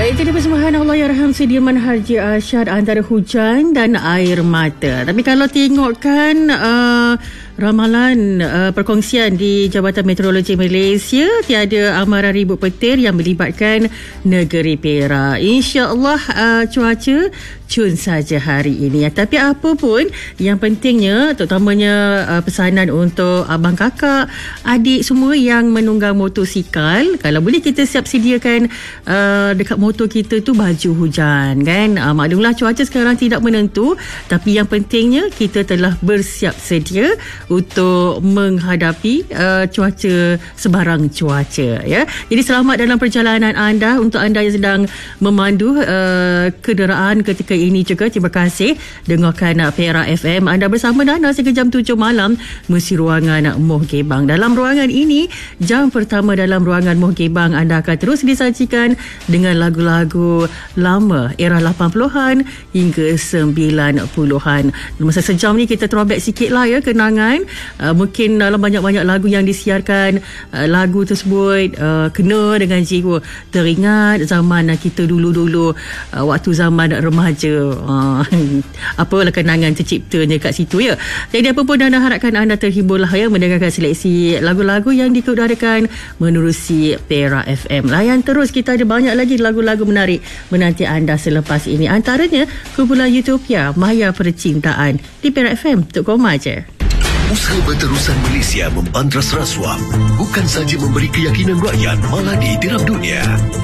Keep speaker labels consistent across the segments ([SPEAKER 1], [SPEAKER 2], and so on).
[SPEAKER 1] Itu dia persembahan Allah Yarham Sudirman Haji Arsyad antara hujan dan air mata. Tapi kalau tengokkan ramalan perkongsian di Jabatan Meteorologi Malaysia, tiada amaran ribut petir yang melibatkan negeri Perak. InsyaAllah cuaca cun saja hari ini. Tapi apa pun, yang pentingnya terutamanya pesanan untuk abang kakak, adik semua yang menunggang motosikal, kalau boleh kita siap sediakan dekat motor kita tu baju hujan kan. Maklumlah cuaca sekarang tidak menentu, tapi yang pentingnya kita telah bersiap sedia untuk menghadapi cuaca, sebarang cuaca ya. Jadi selamat dalam perjalanan anda. Untuk anda yang sedang memandu kenderaan ketika ini juga, terima kasih dengarkan Perak FM. Anda bersama Nana sehingga jam 7 malam mesti ruangan Moh Gebang. Dalam ruangan ini, jam pertama dalam ruangan Moh Gebang, anda akan terus disajikan dengan lagu-lagu lama era 80-an hingga 90-an. Masa sejam ni kita throwback sikit lah ya, kenangan. Mungkin dalam banyak-banyak lagu yang disiarkan, lagu tersebut kena dengan jiwa. Teringat zaman kita dulu-dulu, waktu zaman remaja. Apalah kenangan terciptanya kat situ ya. Jadi apa pun anda harapkan anda terhiburlah ya mendengarkan seleksi lagu-lagu yang diudarakan menerusi Perak FM. Layan terus, kita ada banyak lagi lagu-lagu menarik menanti anda selepas ini. Antaranya kumpulan Utopia, Maya Percintaan di Perak FM. Tok Koma je.
[SPEAKER 2] Usaha Berterusan Malaysia membantras rasuah bukan saja memberi keyakinan rakyat, malah diterap dunia.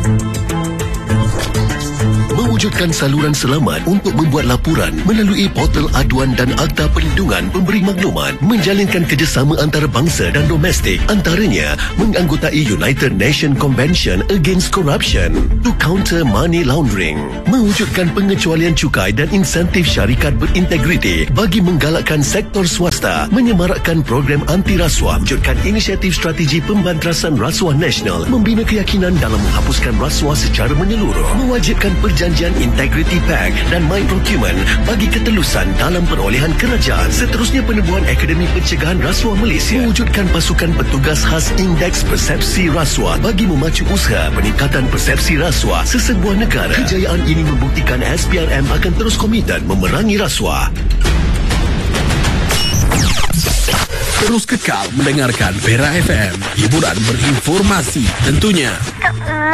[SPEAKER 2] Mewujudkan saluran selamat untuk membuat laporan melalui portal aduan dan Akta Perlindungan Pemberi Maklumat, menjalinkan kerjasama antarabangsa dan domestik, antaranya menganggotai United Nations Convention Against Corruption to counter money laundering, mewujudkan pengecualian cukai dan insentif syarikat berintegriti bagi menggalakkan sektor swasta, menyemarakkan program anti rasuah, wujudkan inisiatif strategi pembantrasan rasuah nasional, membina keyakinan dalam menghapuskan rasuah secara menyeluruh, mewajibkan perjanjian Integrity Pact dan My Procurement bagi ketelusan dalam perolehan kerajaan. Seterusnya, penubuhan Akademi Pencegahan Rasuah Malaysia, mewujudkan pasukan petugas khas Indeks Persepsi Rasuah bagi memacu usaha peningkatan persepsi rasuah sesebuah negara. Kejayaan ini membuktikan SPRM akan terus komited memerangi rasuah.
[SPEAKER 3] Terus kekal mendengarkan Perak FM, hiburan berinformasi tentunya.